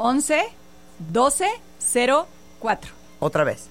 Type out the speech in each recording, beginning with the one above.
11 12 04. Otra vez.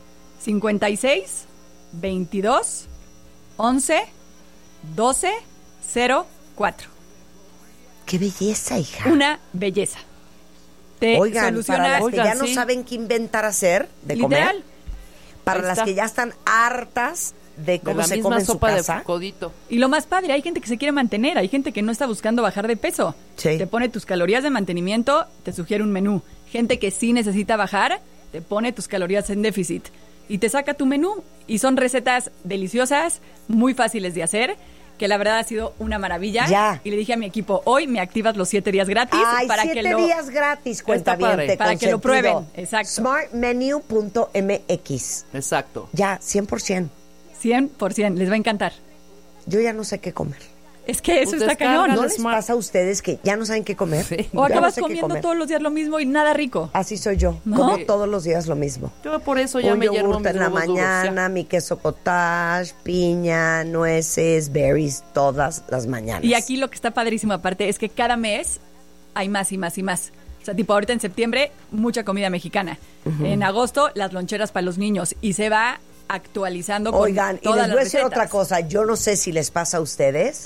56 22 11 12 04. ¡Qué belleza, hija! Una belleza. Te Oigan, soluciona, para las que ya no sí. saben qué inventar hacer de Literal. comer, para Ahí las está. que ya están hartas de De cómo la se misma come en su sopa casa. de codito. Y lo más padre, hay gente que se quiere mantener, hay gente que no está buscando bajar de peso. Sí. Te pone tus calorías de mantenimiento, te sugiere un menú. Gente que sí necesita bajar, te pone tus calorías en déficit y te saca tu menú. Y son recetas deliciosas, muy fáciles de hacer, que la verdad ha sido una maravilla. Ya. Y le dije a mi equipo, hoy me activas los 7 días gratis Ay, para 7 que lo... días gratis, cuenta Está padre. bien, Para que lo prueben, exacto. Smartmenu.mx. Exacto. Ya, 100%. 100%, les va a encantar. Yo ya no sé qué comer. Es que eso Pues está descárgalo. cañón. ¿No Al les Smart. pasa a ustedes que ya no saben qué comer? Sí. O Ya acabas no sé qué comiendo comer. todos los días lo mismo y nada rico. Así soy yo. ¿No? Como Sí. todos los días lo mismo. Yo por eso ya Un me hiervo yogur mis en la huevos duros, ya. mañana, mi queso cottage, piña, nueces, berries, todas las mañanas. Y aquí lo que está padrísimo aparte es que cada mes hay más y más y más. O sea, tipo ahorita en septiembre, mucha comida mexicana. En agosto, las loncheras para los niños. Y se va actualizando con Oigan, y todas les voy a las decir recetas. otra cosa. Yo no sé si les pasa a ustedes.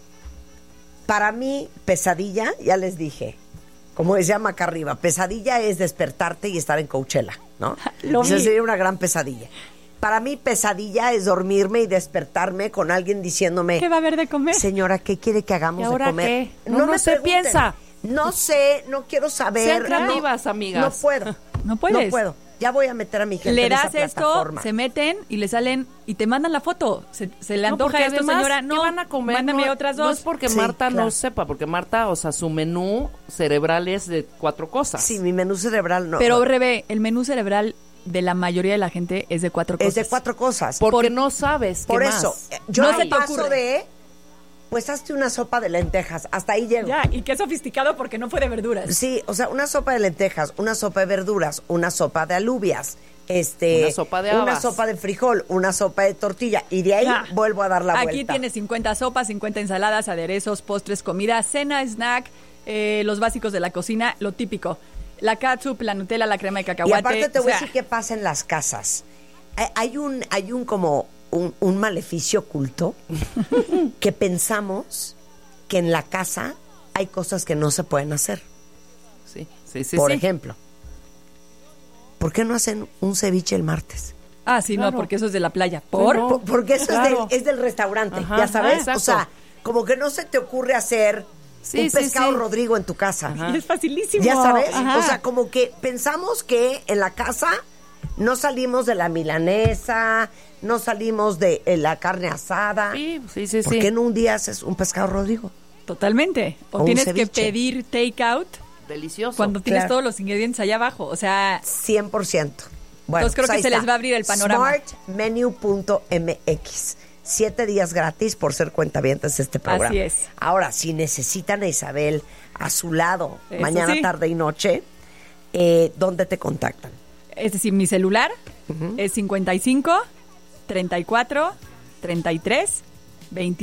Para mí, pesadilla, ya les dije, como decía acá arriba, pesadilla es despertarte y estar en Coachella, ¿no? Lo Esa vi. sería una gran pesadilla. Para mí, pesadilla es dormirme y despertarme con alguien diciéndome, ¿Qué va a haber de comer? señora, ¿qué quiere que hagamos ¿Y de ahora comer? qué? No No me se pregunten. piensa. No sé, no quiero saber. Sean creativas, amigas. No puedo. No puedes. No puedo. Ya voy a meter a mi gente Le en esa das esto, plataforma. se meten y le salen y te mandan la foto. Se le No, antoja porque esto, además, señora. ¿qué No, van a comer? mándame No, otras dos. No es porque Sí, Marta claro. no sepa, porque Marta, o sea, su menú cerebral es de 4 cosas. Sí, mi menú cerebral no. Pero, Rebe, el menú cerebral de la mayoría de la gente es de 4 cosas. es de 4 cosas. Porque no sabes Por qué eso, más. yo No no se te paso ocurre. de, pues hazte una sopa de lentejas, hasta ahí llego. Ya, y qué sofisticado porque no fue de verduras. Sí, o sea, una sopa de lentejas, una sopa de verduras, una sopa de alubias, Una sopa de una habas. sopa de frijol, una sopa de tortilla, y de ahí Ya. vuelvo a dar la Aquí vuelta. tienes 50 sopas, 50 ensaladas, aderezos, postres, comida, cena, snack, los básicos de la cocina, lo típico. La catsup, la Nutella, la crema de Y cacahuate. aparte te o voy a sea, decir qué pasa en las casas. Hay un como un maleficio oculto que pensamos que en la casa hay cosas que no se pueden hacer. Sí, sí, sí. Por sí. ejemplo, ¿por qué no hacen un ceviche el martes? Ah, sí, Claro. no, porque eso es de la playa. No. Porque eso Claro. es del restaurante, Ajá, ya sabes. exacto. O sea, como que no se te ocurre hacer Sí, un sí, pescado sí. Rodrigo en tu casa. Ajá. Y es facilísimo. Ya sabes. Ajá. O sea, como que pensamos que en la casa no salimos de la milanesa, no salimos de la carne asada. Sí, sí, sí. ¿Por sí. qué no un día haces un pescado Rodrigo? Totalmente. O O un tienes que ceviche. pedir takeout Delicioso. cuando tienes Claro. todos los ingredientes allá abajo. O sea, 100%. Bueno, Entonces creo pues que ahí se les está. va a abrir el panorama. Smartmenu.mx. 7 días gratis por ser cuentavientes de este programa. Así es. Ahora, si necesitan a Isabel a su lado Eso mañana, sí. tarde y noche, ¿dónde te contactan? es decir, mi celular es 55 34 33 21.